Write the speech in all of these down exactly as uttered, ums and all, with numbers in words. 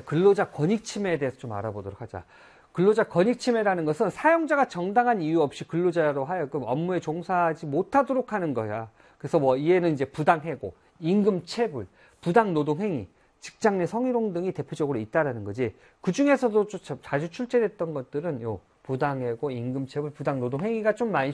근로자 권익 침해에 대해서 좀 알아보도록 하자. 근로자 권익 침해라는 것은 사용자가 정당한 이유 없이 근로자로 하여금 업무에 종사하지 못하도록 하는 거야. 그래서 뭐 이에는 이제 부당해고, 임금체불, 부당노동행위, 직장 내 성희롱 등이 대표적으로 있다라는 거지. 그 중에서도 자주 출제됐던 것들은 요 부당해고, 임금체불, 부당노동행위가 좀 많이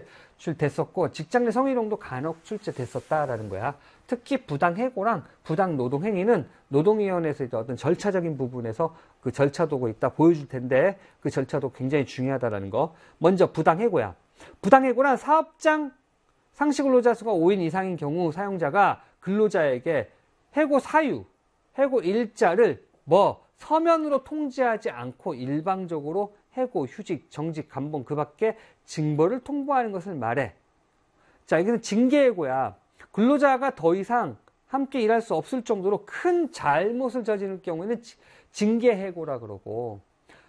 출제됐었고, 직장 내 성희롱도 간혹 출제됐었다라는 거야. 특히 부당해고랑 부당노동행위는 노동위원회에서 어떤 절차적인 부분에서 그 절차도가 있다 보여줄 텐데, 그 절차도 굉장히 중요하다라는 거. 먼저 부당해고야. 부당해고란 사업장 상시 근로자 수가 오 인 이상인 경우 사용자가 근로자에게 해고 사유, 해고 일자를 뭐 서면으로 통지하지 않고 일방적으로 해고, 휴직, 정직, 감봉 그 밖에 징벌을 통보하는 것을 말해. 자, 이거는 징계해고야. 근로자가 더 이상 함께 일할 수 없을 정도로 큰 잘못을 저지를 경우에는 징계해고라 그러고,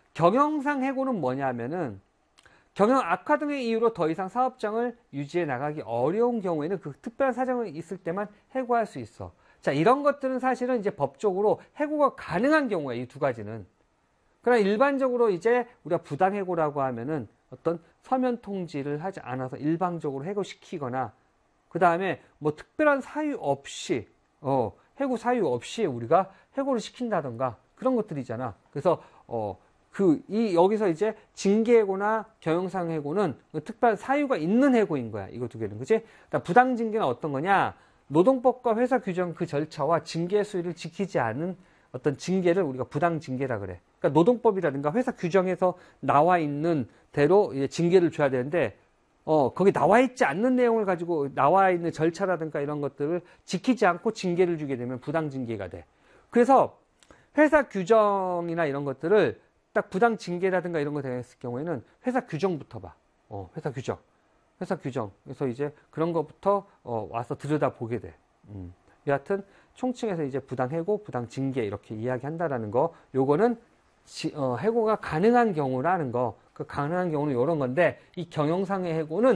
경영상 해고는 뭐냐면은 경영 악화 등의 이유로 더 이상 사업장을 유지해 나가기 어려운 경우에는 그 특별한 사정이 있을 때만 해고할 수 있어. 자, 이런 것들은 사실은 이제 법적으로 해고가 가능한 경우야, 이 두 가지는. 그러나 일반적으로 이제 우리가 부당해고라고 하면은 어떤 서면 통지를 하지 않아서 일방적으로 해고시키거나, 그 다음에 뭐 특별한 사유 없이, 어, 해고 사유 없이 우리가 해고를 시킨다던가 그런 것들이잖아. 그래서, 어, 그, 이, 여기서 이제 징계해고나 경영상 해고는 특별한 사유가 있는 해고인 거야. 이거 두 개는. 그치? 부당징계는 어떤 거냐? 노동법과 회사 규정 그 절차와 징계 수위를 지키지 않은 어떤 징계를 우리가 부당징계라 그래. 그러니까 노동법이라든가 회사 규정에서 나와 있는 대로 징계를 줘야 되는데, 어, 거기 나와 있지 않는 내용을 가지고 나와 있는 절차라든가 이런 것들을 지키지 않고 징계를 주게 되면 부당징계가 돼. 그래서 회사 규정이나 이런 것들을 딱 부당 징계라든가 이런 거 됐을 경우에는 회사 규정부터 봐. 어, 회사 규정. 회사 규정. 그래서 이제 그런 것부터 어, 와서 들여다보게 돼. 음. 여하튼 총칭해서 이제 부당 해고, 부당 징계 이렇게 이야기한다라는 거. 요거는 지, 어, 해고가 가능한 경우라는 거. 그 가능한 경우는 이런 건데, 이 경영상의 해고는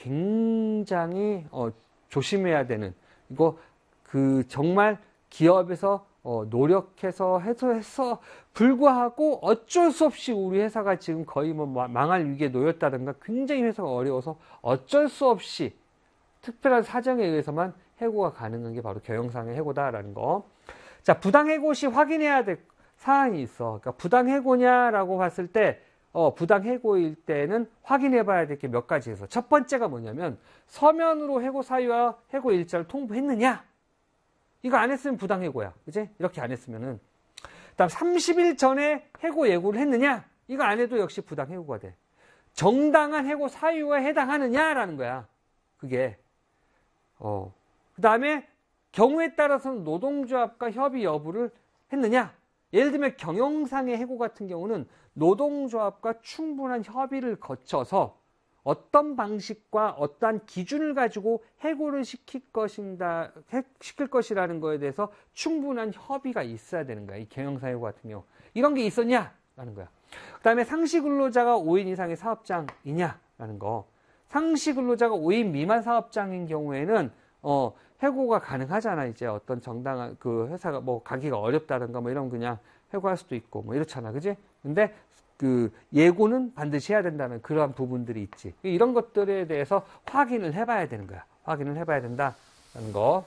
굉장히 어, 조심해야 되는, 이거 그 정말 기업에서 어, 노력해서 해서 해서 불구하고 어쩔 수 없이 우리 회사가 지금 거의 뭐 망할 위기에 놓였다든가 굉장히 회사가 어려워서 어쩔 수 없이 특별한 사정에 의해서만 해고가 가능한 게 바로 경영상의 해고다라는 거. 자, 부당해고 시 확인해야 될 사항이 있어. 그러니까 부당해고냐라고 봤을 때, 어, 부당해고일 때는 확인해 봐야 될 게 몇 가지 있어. 첫 번째가 뭐냐면, 서면으로 해고 사유와 해고 일자를 통보했느냐? 이거 안 했으면 부당해고야. 그치? 이렇게 안 했으면은. 그 다음 삼십 일 전에 해고 예고를 했느냐? 이거 안 해도 역시 부당해고가 돼. 정당한 해고 사유에 해당하느냐라는 거야. 그게. 어. 그 다음에 경우에 따라서는 노동조합과 협의 여부를 했느냐? 예를 들면 경영상의 해고 같은 경우는 노동조합과 충분한 협의를 거쳐서 어떤 방식과 어떠한 기준을 가지고 해고를 시킬 것인다, 시킬 것이라는 거에 대해서 충분한 협의가 있어야 되는 거야. 이 경영상 해고 같은 경우. 이런 게 있었냐라는 거야. 그 다음에 상시 근로자가 오 인 이상의 사업장이냐라는 거. 상시 근로자가 오 인 미만 사업장인 경우에는 어, 해고가 가능하잖아. 이제 어떤 정당한 그 회사가 뭐 가기가 어렵다든가 뭐 이런 그냥 해고할 수도 있고 뭐 이렇잖아. 그지? 근데 그 예고는 반드시 해야 된다는 그러한 부분들이 있지. 이런 것들에 대해서 확인을 해봐야 되는 거야. 확인을 해봐야 된다는 거.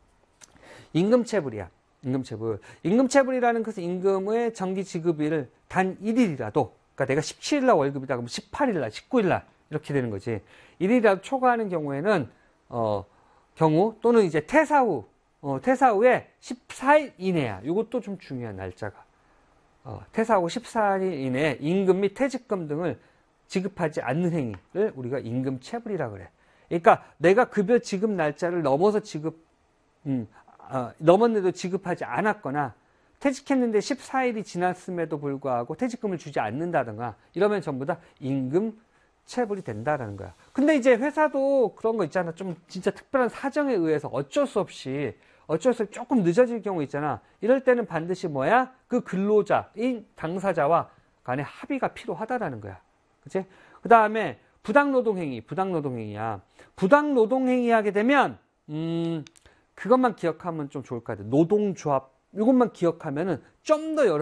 임금체불이야. 임금체불. 임금체불이라는 것은 임금의 정기 지급일을 단 일 일이라도, 그러니까 내가 십칠 일 날 월급이다 그러면 십팔 일 날, 십구 일 날 이렇게 되는 거지. 일 일이라도 초과하는 경우에는 어 경우 또는 이제 퇴사 후, 어, 퇴사 후에 십사 일 이내야. 이것도 좀 중요한 날짜가. 어, 퇴사 후 십사 일 이내에 임금 및 퇴직금 등을 지급하지 않는 행위를 우리가 임금체불이라 그래. 그러니까 내가 급여 지급 날짜를 넘어서 지급, 음, 어, 넘었는데도 지급하지 않았거나 퇴직했는데 십사 일이 지났음에도 불구하고 퇴직금을 주지 않는다든가 이러면 전부 다 임금체불이 된다라는 거야. 근데 이제 회사도 그런 거 있잖아. 좀 진짜 특별한 사정에 의해서 어쩔 수 없이 어쩔 수 없이 조금 늦어질 경우 있잖아. 이럴 때는 반드시 뭐야? 그 근로자인 당사자와 간의 합의가 필요하다라는 거야. 그치? 그 다음에 부당노동행위, 부당노동행위야. 부당노동행위 하게 되면, 음, 그것만 기억하면 좀 좋을 것 같아. 노동조합, 이것만 기억하면은 좀 더 여러